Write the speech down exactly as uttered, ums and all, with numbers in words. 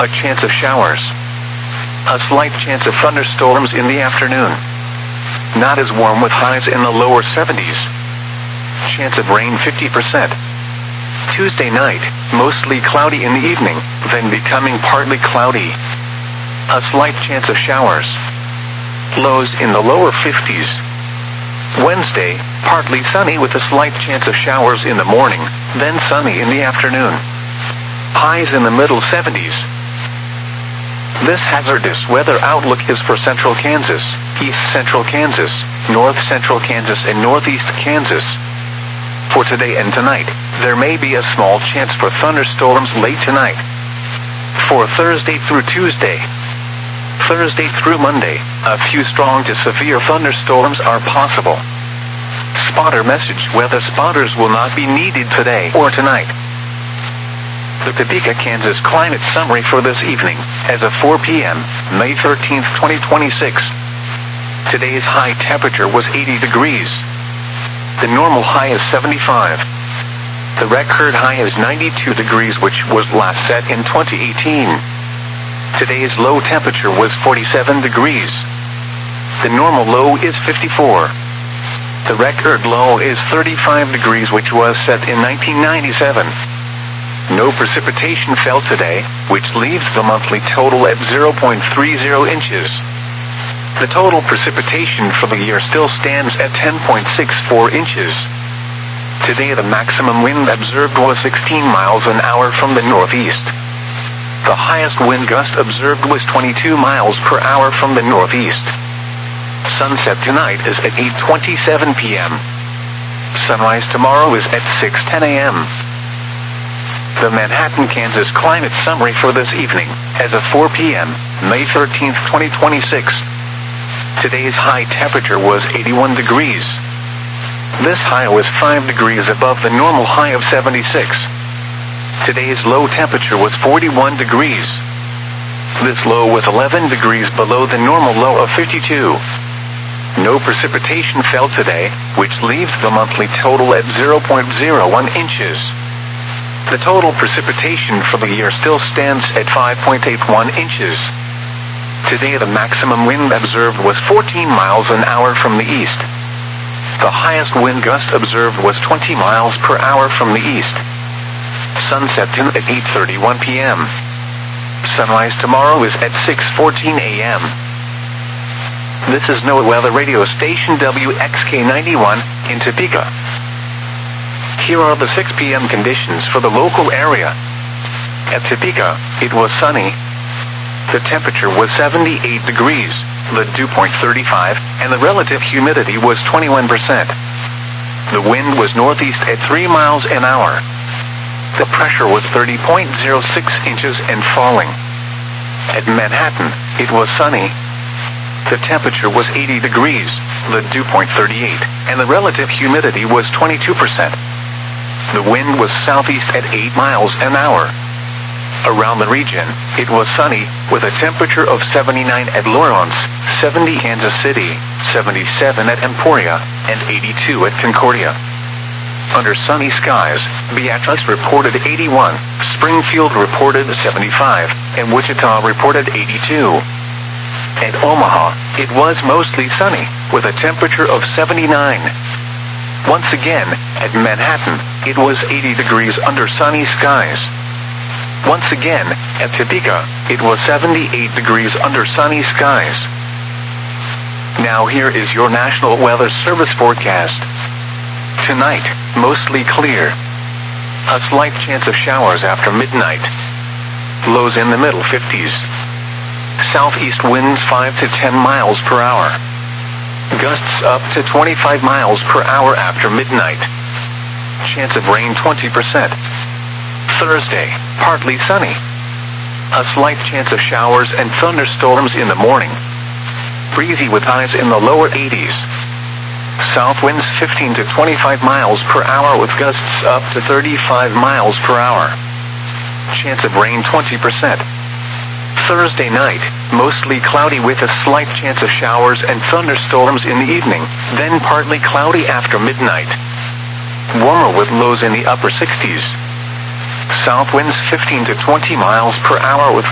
A chance of showers. A slight chance of thunderstorms in the afternoon. Not as warm with highs in the lower seventies. Chance of rain fifty percent. Tuesday night, mostly cloudy in the evening, then becoming partly cloudy. A slight chance of showers. Lows in the lower fifties. Wednesday, partly sunny with a slight chance of showers in the morning, then sunny in the afternoon. Highs in the middle seventies. This hazardous weather outlook is for central Kansas, east central Kansas, north central Kansas and northeast Kansas. For today and tonight, there may be a small chance for thunderstorms late tonight. For Thursday through Tuesday, Thursday through Monday, a few strong to severe thunderstorms are possible. Spotter message: weather spotters will not be needed today or tonight. The Topeka, Kansas climate summary for this evening, as of four p.m., May thirteenth, twenty twenty-six. Today's high temperature was eighty degrees. The normal high is seventy-five. The record high is ninety-two degrees, which was last set in twenty eighteen. Today's low temperature was forty-seven degrees. The normal low is fifty-four. The record low is thirty-five degrees, which was set in nineteen ninety-seven. No precipitation fell today, which leaves the monthly total at zero point three zero inches. The total precipitation for the year still stands at ten point six four inches. Today the maximum wind observed was sixteen miles an hour from the northeast. The highest wind gust observed was twenty-two miles per hour from the northeast. Sunset tonight is at eight twenty-seven p.m. Sunrise tomorrow is at six ten a.m. The Manhattan, Kansas climate summary for this evening, as of four p.m., May thirteenth, twenty twenty-six. Today's high temperature was eighty-one degrees. This high was five degrees above the normal high of seventy-six. Today's low temperature was forty-one degrees. This low was eleven degrees below the normal low of fifty-two. No precipitation fell today, which leaves the monthly total at zero point zero one inches. The total precipitation for the year still stands at five point eight one inches. Today the maximum wind observed was fourteen miles an hour from the east. The highest wind gust observed was twenty miles per hour from the east. Sunset tonight at eight thirty-one p.m. Sunrise tomorrow is at six fourteen a.m. This is NOAA Weather Radio Station W X K ninety-one in Topeka. Here are the six p.m. conditions for the local area. At Topeka, it was sunny. The temperature was seventy-eight degrees, the dew point thirty-five, and the relative humidity was twenty-one percent. The wind was northeast at three miles an hour. The pressure was thirty point zero six inches and falling. At Manhattan, it was sunny. The temperature was eighty degrees, the dew point thirty-eight, and the relative humidity was twenty-two percent. The wind was southeast at eight miles an hour. Around the region, it was sunny, with a temperature of seventy-nine at Lawrence, seventy Kansas City, seventy-seven at Emporia, and eighty-two at Concordia. Under sunny skies, Beatrice reported eighty-one, Springfield reported seventy-five, and Wichita reported eighty-two. At Omaha, it was mostly sunny, with a temperature of seventy-nine. Once again, at Manhattan, it was eighty degrees under sunny skies. Once again, at Topeka, it was seventy-eight degrees under sunny skies. Now here is your National Weather Service forecast. Tonight, mostly clear. A slight chance of showers after midnight. Lows in the middle fifties. Southeast winds five to ten miles per hour. Gusts up to twenty-five miles per hour after midnight. Chance of rain twenty percent. Thursday, partly sunny. A slight chance of showers and thunderstorms in the morning. Breezy with highs in the lower eighties. South winds fifteen to twenty-five miles per hour with gusts up to thirty-five miles per hour. Chance of rain twenty percent. Thursday night, mostly cloudy with a slight chance of showers and thunderstorms in the evening, then partly cloudy after midnight. Warmer with lows in the upper sixties. South winds fifteen to twenty miles per hour with